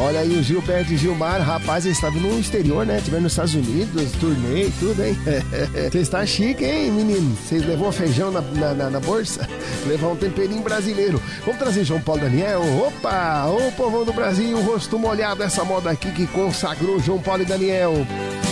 Olha aí o Gilberto e Gilmar, rapaz, eles estavam no exterior, né? Tiveram nos Estados Unidos, turnê e tudo, hein? Você está chique, hein, menino? Vocês levou feijão na bolsa? Levar um temperinho brasileiro. Vamos trazer João Paulo e Daniel? Opa! Ô povão do Brasil, rosto molhado, essa moda aqui que consagrou João Paulo e Daniel.